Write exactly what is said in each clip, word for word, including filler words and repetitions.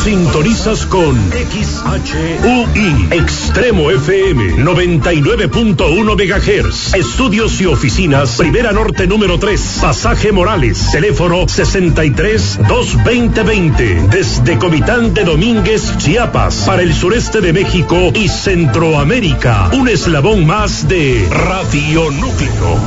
Sintonizas con X H U I Extremo F M noventa y nueve punto uno megahertz. Estudios y oficinas Primera Norte número tres, Pasaje Morales. Teléfono sesenta y tres, dos veinte veinte. Desde Comitán de Domínguez, Chiapas, para el sureste de México y Centroamérica. Un eslabón más de Radio Núcleo.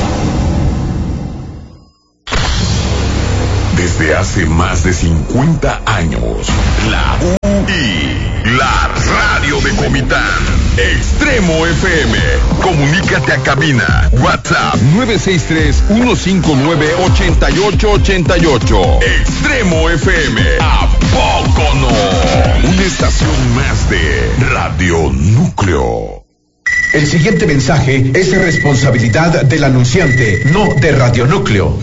Desde hace más de cincuenta años, la U I, la radio de Comitán, Extremo F M. Comunícate a cabina, WhatsApp nueve seis tres, uno cinco nueve, ocho ocho ocho ocho. Extremo F M, ¿a poco no? Una estación más de Radio Núcleo. El siguiente mensaje es de responsabilidad del anunciante, no de Radio Núcleo.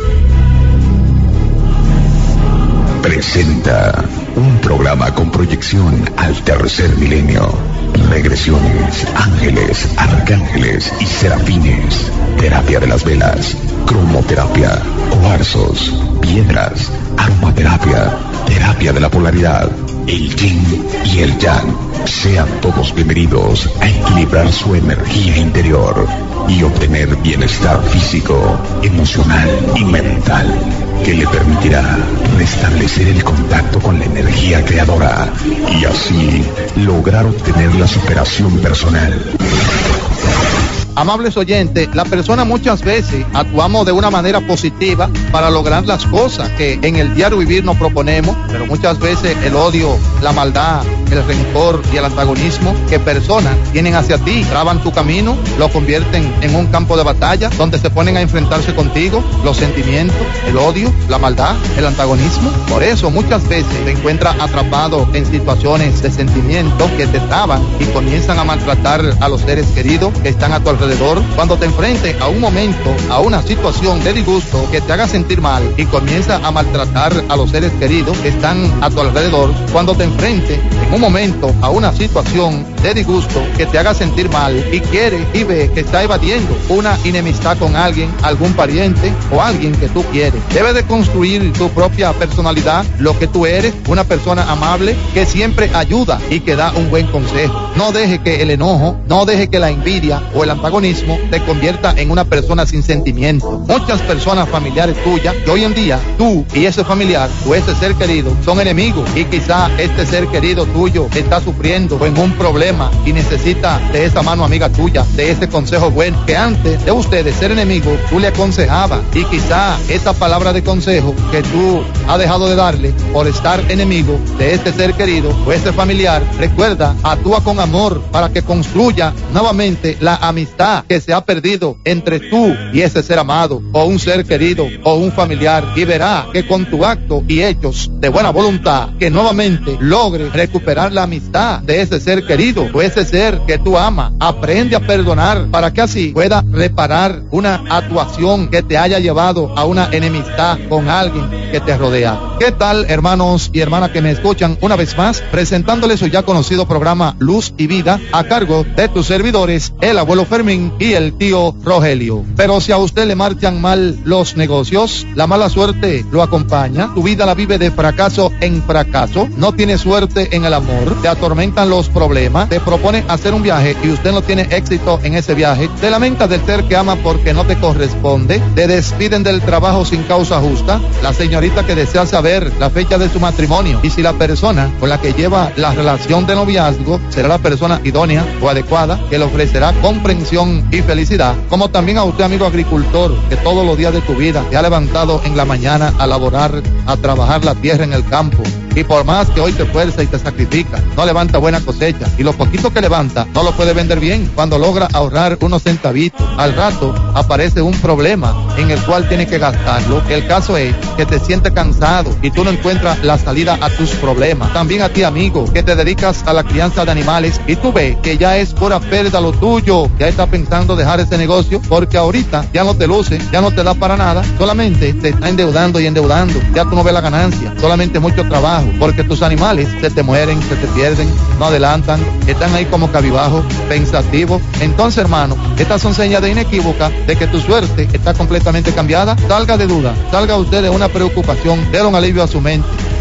Presenta un programa con proyección al tercer milenio. Regresiones, ángeles, arcángeles y serafines. Terapia de las velas, cromoterapia, cuarzos, piedras, aromaterapia, terapia de la polaridad, el yin y el yang. Sean todos bienvenidos a equilibrar su energía interior y obtener bienestar físico, emocional y mental, que le permitirá restablecer el contacto con la energía creadora y así lograr obtener la superación personal. Amables oyentes, la persona muchas veces actuamos de una manera positiva para lograr las cosas que en el diario vivir nos proponemos, pero muchas veces el odio, la maldad, el rencor y el antagonismo que personas tienen hacia ti traban tu camino, lo convierten en un campo de batalla donde se ponen a enfrentarse contigo los sentimientos, el odio, la maldad, el antagonismo. Por eso muchas veces te encuentras atrapado en situaciones de sentimientos que te traban y comienzan a maltratar a los seres queridos que están a tu alrededor. Cuando te enfrentes a un momento, a una situación de disgusto que te haga sentir mal y comienza a maltratar a los seres queridos que están a tu alrededor, cuando te enfrentes en un momento a una situación de disgusto que te haga sentir mal y quiere y ve que está evadiendo una enemistad con alguien, algún pariente o alguien que tú quieres, debes de construir tu propia personalidad, lo que tú eres, una persona amable que siempre ayuda y que da un buen consejo. No deje que el enojo, no deje que la envidia o el antagonismo te convierta en una persona sin sentimiento. Muchas personas familiares tuyas que hoy en día tú y ese familiar o ese ser querido son enemigos y quizá este ser querido tuyo está sufriendo o en un problema y necesita de esa mano amiga tuya, de ese consejo bueno que antes de ustedes ser enemigos tú le aconsejabas y quizá esa palabra de consejo que tú has dejado de darle por estar enemigo de este ser querido o ese familiar, recuerda, actúa con amor para que construya nuevamente la amistad que se ha perdido entre tú y ese ser amado o un ser querido o un familiar, y verá que con tu acto y hechos de buena voluntad que nuevamente logre recuperar la amistad de ese ser querido o ese ser que tú amas. Aprende a perdonar para que así pueda reparar una actuación que te haya llevado a una enemistad con alguien que te rodea. ¿Qué tal, hermanos y hermanas que me escuchan una vez más, presentándoles su ya conocido programa Luz y Vida a cargo de tus servidores, el abuelo Fermín y el tío Rogelio? Pero si a usted le marchan mal los negocios, la mala suerte lo acompaña, tu vida la vive de fracaso en fracaso, no tiene suerte en el amor, te atormentan los problemas, te propone hacer un viaje y usted no tiene éxito en ese viaje, te lamenta del ser que ama porque no te corresponde, te despiden del trabajo sin causa justa, la señorita que desea saber la fecha de su matrimonio y si la persona con la que lleva la relación de noviazgo será la persona idónea o adecuada que le ofrecerá comprensión y felicidad, como también a usted, amigo agricultor, que todos los días de tu vida te ha levantado en la mañana a laborar, a trabajar la tierra en el campo, y por más que hoy te fuerza y te sacrifica, no levanta buena cosecha, y lo poquito que levanta no lo puede vender bien. Cuando logra ahorrar unos centavitos, al rato aparece un problema en el cual tiene que gastarlo. El caso es que te sientes cansado y tú no encuentras la salida a tus problemas. También a ti, amigo, que te dedicas a la crianza de animales y tú ves que ya es pura pérdida lo tuyo, ya estás pensando dejar ese negocio porque ahorita ya no te luce, ya no te da para nada, solamente te está endeudando y endeudando, ya tú no ves la ganancia, solamente mucho trabajo, porque tus animales se te mueren, se te pierden, no adelantan, están ahí como cabibajos, pensativos. Entonces, hermano, estas son señas de inequívoca de que tu suerte está completamente cambiada. Salga de duda, salga usted de una preocupación, dé un alivio a su mente.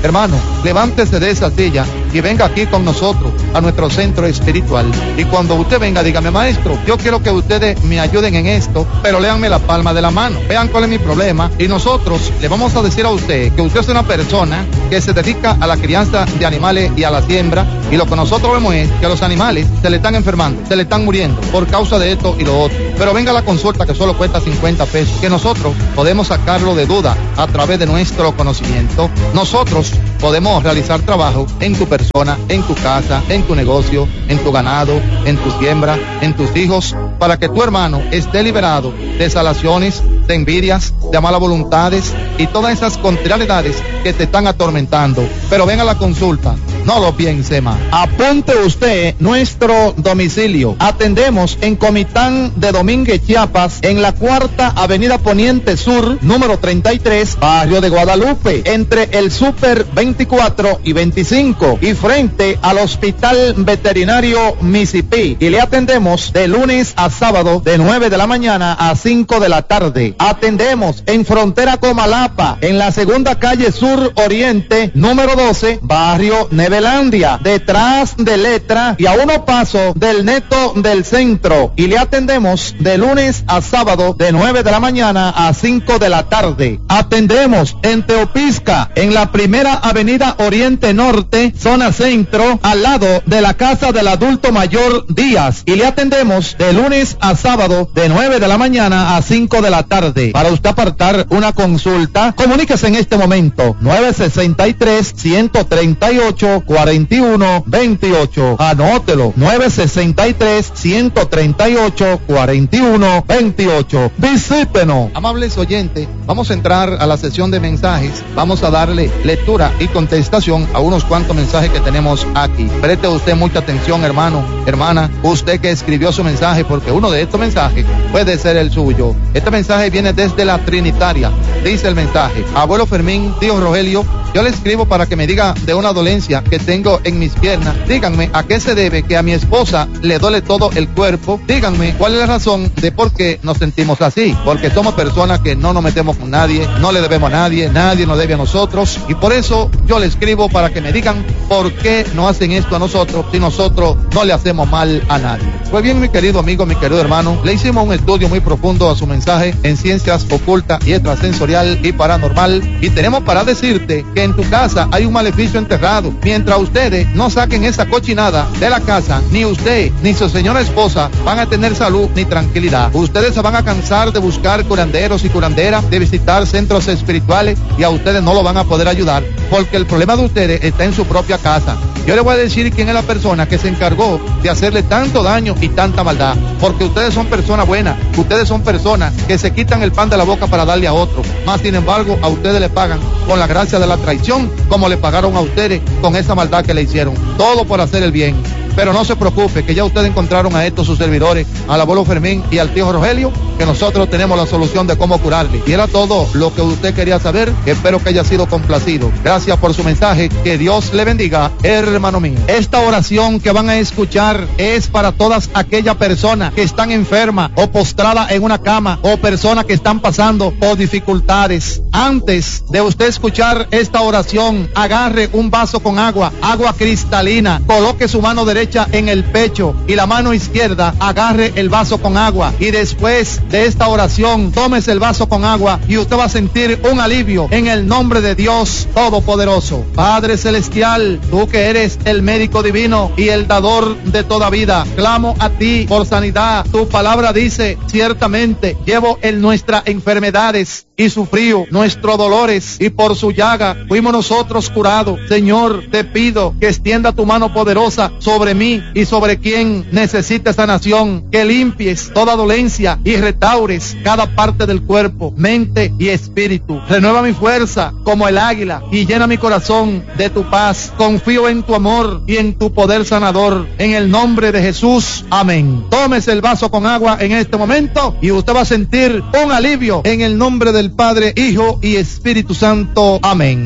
Hermano, levántese de esa silla y venga aquí con nosotros a nuestro centro espiritual. Y cuando usted venga, dígame, maestro, yo quiero que ustedes me ayuden en esto, pero léanme la palma de la mano. Vean cuál es mi problema y nosotros le vamos a decir a usted que usted es una persona que se dedica a la crianza de animales y a la siembra, y lo que nosotros vemos es que los animales se le están enfermando, se le están muriendo por causa de esto y lo otro. Pero venga a la consulta que solo cuesta cincuenta pesos, que nosotros podemos sacarlo de duda a través de nuestro conocimiento. Nosotros podemos realizar trabajo en tu persona, en tu casa, en tu negocio, en tu ganado, en tu siembra, en tus hijos, para que tu hermano esté liberado de salaciones, de envidias, de malas voluntades y todas esas contrariedades que te están atormentando. Pero ven a la consulta, no lo piense más. Apunte usted nuestro domicilio. Atendemos en Comitán de Domínguez, Chiapas, en la cuarta avenida Poniente Sur, número treinta y tres, barrio de Guadalupe, entre el Super veinticuatro y veinticinco y frente al Hospital Veterinario Mississippi. Y le atendemos de lunes a sábado de nueve de la mañana a cinco de la tarde. Atendemos en frontera Comalapa, en la segunda calle Sur Oriente, número doce, barrio Nevelandia, detrás de Letra y a uno paso del Neto del Centro. Y le atendemos de lunes a sábado de nueve de la mañana a cinco de la tarde. Atendemos en Teopisca, en la primera avenida Oriente Norte, zona centro, al lado de la casa del adulto mayor Díaz. Y le atendemos de lunes a sábado de nueve de la mañana a cinco de la tarde. Para usted apartar una consulta, comuníquese en este momento nueve sesenta y tres, ciento treinta y ocho, cuarenta y uno veintiocho. Anótelo, nueve sesenta y tres, ciento treinta y ocho, cuarenta y uno veintiocho. Visítenos. Amables oyentes, vamos a entrar a la sesión de mensajes. Vamos a darle lectura y contestación a unos cuantos mensajes que tenemos aquí. Preste usted mucha atención, hermano, hermana, usted que escribió su mensaje, porque uno de estos mensajes puede ser el suyo. Este mensaje viene desde la Trinitaria. Dice el mensaje: abuelo Fermín, tío Rogelio, yo le escribo para que me diga de una dolencia que tengo en mis piernas. Díganme a qué se debe que a mi esposa le duele todo el cuerpo. Díganme cuál es la razón de por qué nos sentimos así. Porque somos personas que no nos metemos con nadie, no le debemos a nadie, nadie nos debe a nosotros. Y por eso yo le escribo para que me digan por qué no hacen esto a nosotros si nosotros no le hacemos mal a nadie. Pues bien, mi querido amigo, mi querido hermano, le hicimos un estudio muy profundo a su mensaje en ciencias ocultas y extrasensorial y paranormal, y tenemos para decirte que en tu casa hay un maleficio enterrado. Mientras ustedes no saquen esa cochinada de la casa, ni usted ni su señora esposa van a tener salud ni tranquilidad. Ustedes se van a cansar de buscar curanderos y curanderas, de visitar centros espirituales, y a ustedes no lo van a poder ayudar, porque el problema de ustedes está en su propia casa. Yo les voy a decir quién es la persona que se encargó de hacerle tanto daño y tanta maldad, porque ustedes son personas buenas, ustedes son personas que se quitan el pan de la boca para darle a otro, más sin embargo a ustedes le pagan con la gracia de la traición, como le pagaron a ustedes con esa maldad que le hicieron, todo por hacer el bien. Pero no se preocupe, que ya ustedes encontraron a estos sus servidores, al abuelo Fermín y al tío Rogelio, que nosotros tenemos la solución de cómo curarle. Y era todo lo que usted quería saber. Espero que haya sido complacido. Gracias por su mensaje. Que Dios le bendiga, hermano mío. Esta oración que van a escuchar es para todas aquellas personas que están enfermas o postradas en una cama, o personas que están pasando por dificultades. Antes de usted escuchar esta oración, agarre un vaso con agua, agua cristalina, coloque su mano derecha en el pecho y la mano izquierda agarre el vaso con agua, y después de esta oración tómese el vaso con agua y usted va a sentir un alivio en el nombre de Dios Todopoderoso. Padre Celestial, tú que eres el médico divino y el dador de toda vida, clamo a ti por sanidad. Tu palabra dice: ciertamente llevo en nuestras enfermedades y sufrió nuestros dolores, y por su llaga fuimos nosotros curados. Señor, te pido que extienda tu mano poderosa sobre mí y sobre quien necesite sanación, que limpies toda dolencia y restaures cada parte del cuerpo, mente y espíritu. Renueva mi fuerza como el águila y llena mi corazón de tu paz. Confío en tu amor y en tu poder sanador, en el nombre de Jesús, amén. Tómese el vaso con agua en este momento y usted va a sentir un alivio en el nombre del Padre, Hijo y Espíritu Santo, amén.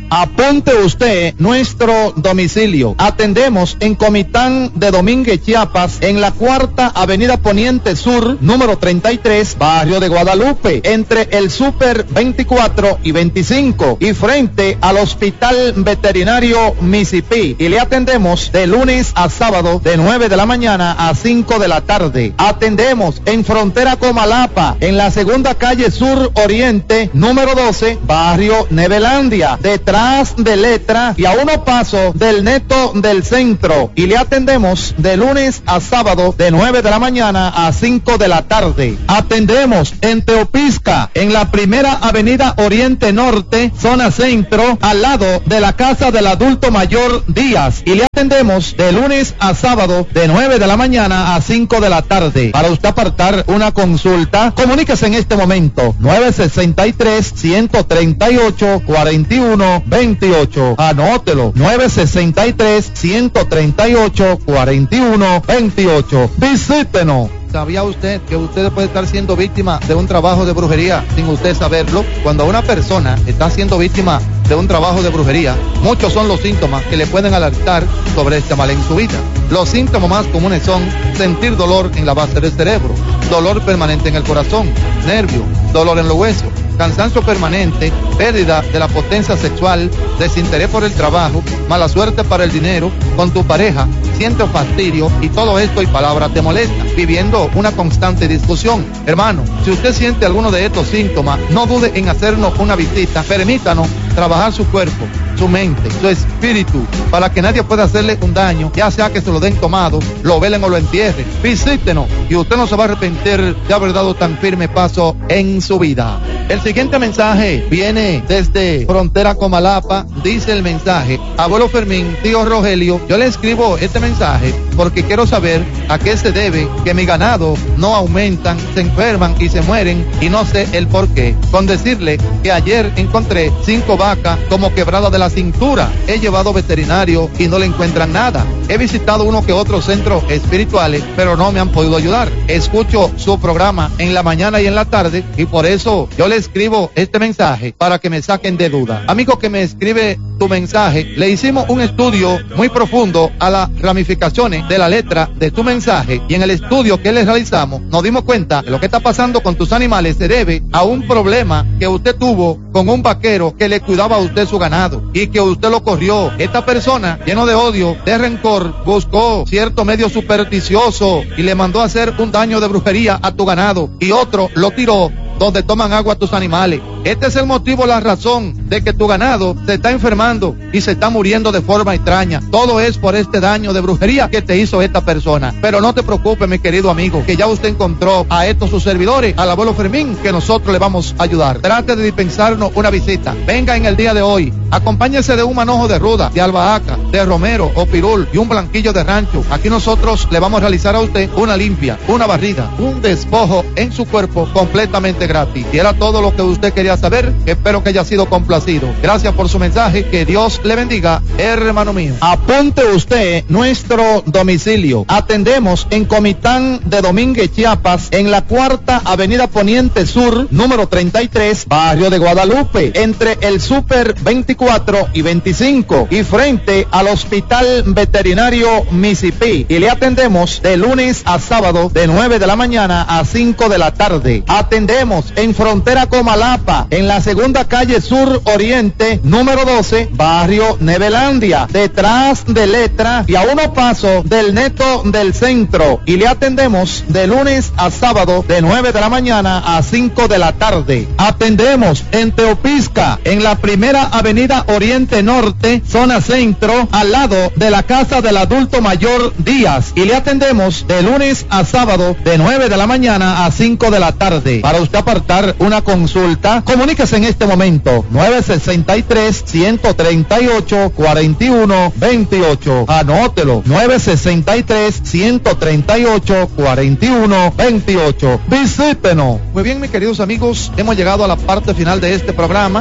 Apunte usted nuestro domicilio. Atendemos en Comitán de Domínguez, Chiapas, en la cuarta avenida Poniente Sur, número treinta y tres, barrio de Guadalupe, entre el Super veinticuatro y veinticinco, y frente al Hospital Veterinario Mississippi. Y le atendemos de lunes a sábado, de nueve de la mañana a cinco de la tarde. Atendemos en Frontera Comalapa, en la segunda calle Sur Oriente, número doce, barrio Nevelandia, detrás de Letra y a uno paso del Neto del Centro. Y le atendemos de lunes a sábado, de nueve de la mañana a cinco de la tarde. Atendemos en Teopisca, en la primera avenida Oriente Norte, zona centro, al lado de la Casa del Adulto Mayor Díaz. Y le atendemos de lunes a sábado, de nueve de la mañana a cinco de la tarde. Para usted apartar una consulta, comuníquese en este momento, nueve sesenta y tres, ciento treinta y ocho, cuarenta y uno veintiocho. Anótelo, nueve sesenta y tres, ciento treinta y ocho, cuarenta y uno veintiocho. Visítenos. ¿Sabía usted que usted puede estar siendo víctima de un trabajo de brujería sin usted saberlo? Cuando una persona está siendo víctima de un trabajo de brujería, muchos son los síntomas que le pueden alertar sobre este mal en su vida. Los síntomas más comunes son sentir dolor en la base del cerebro, dolor permanente en el corazón, nervio, dolor en los huesos, cansancio permanente, pérdida de la potencia sexual, desinterés por el trabajo, mala suerte para el dinero, con tu pareja, sientes fastidio y todo esto y palabras te molestan, viviendo una constante discusión. Hermano, si usted siente alguno de estos síntomas, no dude en hacernos una visita. Permítanos trabajar su cuerpo, su mente, su espíritu, para que nadie pueda hacerle un daño, ya sea que se lo den tomado, lo velen o lo entierren. Visítenos y usted no se va a arrepentir de haber dado tan firme paso en su vida. El siguiente mensaje viene desde Frontera Comalapa. Dice el mensaje: abuelo Fermín, tío Rogelio, yo le escribo este mensaje porque quiero saber a qué se debe que mi ganado no aumentan, se enferman y se mueren y no sé el por qué. Con decirle que ayer encontré cinco vacas como quebradas de la cintura. He llevado veterinario y no le encuentran nada. He visitado uno que otros centros espirituales, pero no me han podido ayudar. Escucho su programa en la mañana y en la tarde y por eso yo le escribo este mensaje para que me saquen de duda. Amigo que me escribe tu mensaje, le hicimos un estudio muy profundo a las ramificaciones de la letra de tu mensaje y en el estudio que le realizamos nos dimos cuenta que lo que está pasando con tus animales se debe a un problema que usted tuvo con un vaquero que le cuidaba a usted su ganado y que usted lo corrió. Esta persona, lleno de odio, de rencor, buscó cierto medio supersticioso y le mandó a hacer un daño de brujería a tu ganado y otro lo tiró donde toman agua tus animales. Este es el motivo, la razón de que tu ganado se está enfermando y se está muriendo de forma extraña. Todo es por este daño de brujería que te hizo esta persona. Pero no te preocupes, mi querido amigo, que ya usted encontró a estos sus servidores, al abuelo Fermín, que nosotros le vamos a ayudar. Trate de dispensarnos una visita. Venga en el día de hoy. Acompáñese de un manojo de ruda, de albahaca, de romero o pirul y un blanquillo de rancho. Aquí nosotros le vamos a realizar a usted una limpia, una barrida, un despojo en su cuerpo completamente gratis. Y era todo lo que usted quería saber. Espero que haya sido complacido. Gracias por su mensaje. Que Dios le bendiga, hermano mío. Apunte usted nuestro domicilio. Atendemos en Comitán de Domínguez, Chiapas, en la cuarta avenida Poniente Sur, número treinta y tres, barrio de Guadalupe, entre el Super veinticuatro y veinticinco, y frente al Hospital Veterinario Mississippi. Y le atendemos de lunes a sábado, de nueve de la mañana a cinco de la tarde. Atendemos en Frontera Comalapa, en la segunda calle Sur Oriente, número doce, barrio Nevelandia, detrás de Letra y a uno paso del Neto del Centro. Y le atendemos de lunes a sábado, de nueve de la mañana a cinco de la tarde. Atendemos en Teopisca, en la primera avenida Oriente Norte, zona centro, al lado de la Casa del Adulto Mayor Díaz. Y le atendemos de lunes a sábado, de nueve de la mañana a cinco de la tarde. Para usted apartar una consulta, comuníquese en este momento, nueve sesenta y tres, ciento treinta y ocho, cuarenta y uno veintiocho. Anótelo, nueve sesenta y tres, ciento treinta y ocho, cuarenta y uno veintiocho. Visítenos. Muy bien, mis queridos amigos, hemos llegado a la parte final de este programa.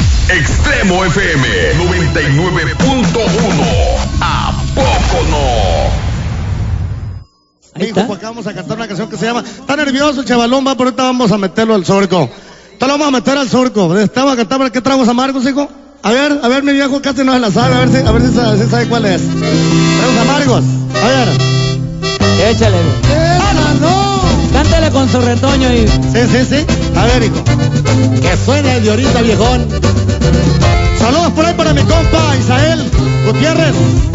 Extremo F M noventa y nueve punto uno. ¿A poco no? Hijo, pues acá vamos a cantar una canción que se llama Está nervioso el chavalón, va, por ahorita vamos a meterlo al surco. Entonces lo vamos a meter al surco. Estamos a cantar, ¿qué tragos amargos, hijo? A ver, a ver, mi viejo casi no se la sabe, a ver si, a ver si sabe, si sabe cuál es. Los amargos. A ver. Échale. ¡Esa no! Cántale con su retoño y... Sí, sí, sí. A ver, hijo. Que suene el de ahorita, viejón. Saludos por ahí para mi compa Isael Gutiérrez.